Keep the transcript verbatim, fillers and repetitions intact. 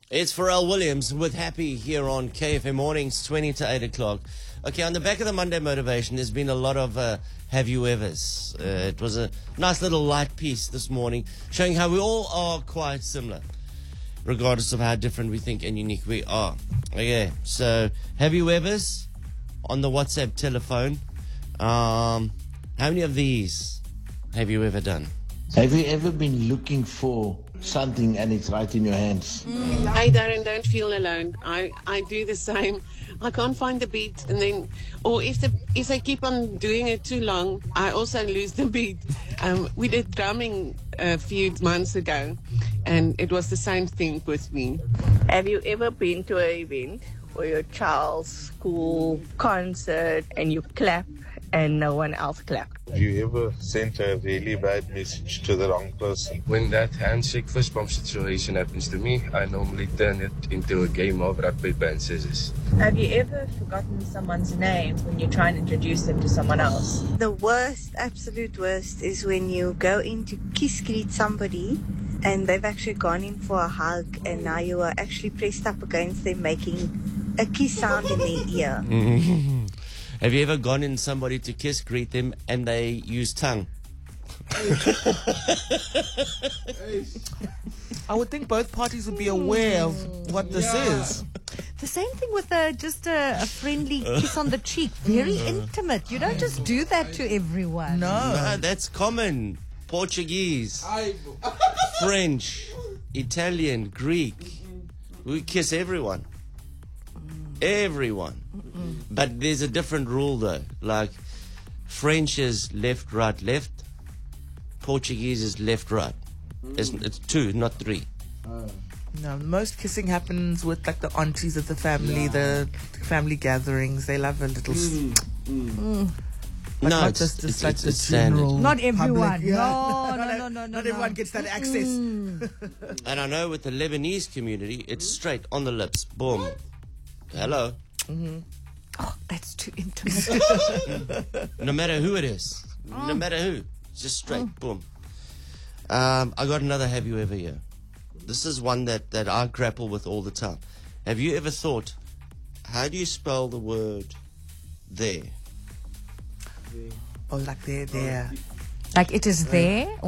It's Pharrell Williams with Happy here on K F M Mornings, twenty to eight o'clock. Okay, on the back of the Monday Motivation, there's been a lot of uh, have you evers. Uh, it was a nice little light piece this morning showing how we all are quite similar, regardless of how different we think and unique we are. Okay, so have you evers on the WhatsApp telephone. Um, how many of these have you ever done? Have you ever been looking for something and it's right in your hands? Mm. Hey Darren, don't feel alone. I, I do the same. I can't find the beat, and then, or if the if I keep on doing it too long, I also lose the beat. Um, we did drumming a few months ago, and it was the same thing with me. Have you ever been to an event or your child's school concert and you clap and no one else clapped? Have you ever sent a really bad message to the wrong person? When that handshake fist bump situation happens to me, I normally turn it into a game of rock, paper and scissors. Have you ever forgotten someone's name when you try and introduce them to someone else? The worst, absolute worst, is when you go in to kiss greet somebody and they've actually gone in for a hug and now you are actually pressed up against them making a kiss sound in their ear. Have you ever gone in somebody to kiss, greet them, and they use tongue? I would think both parties would be aware of what this Yeah. is. The same thing with a, just a, a friendly kiss on the cheek. Very intimate. You don't just do that to everyone. No. No, that's common. Portuguese, French, Italian, Greek. We kiss everyone. Everyone. But there's a different rule though. Like French is left, right, left. Portuguese is left, right. It's, it's two, not three. No, most kissing happens with like the aunties of the family, the family gatherings. They love a little. s- Mm. But No, not it's, just, it's, just like it's, the it's standard. general Not everyone. public, yeah. No, no, Not no, no, no, Not no. everyone gets that access. And I know with the Lebanese community, it's straight on the lips. Boom. Hello. Oh, that's too intimate. No matter who it is. No matter who. Just straight. Boom. Um, I got another have you ever here. This is one that, that I grapple with all the time. Have you ever thought, how do you spell the word there? Oh, like they're there. Like it is there.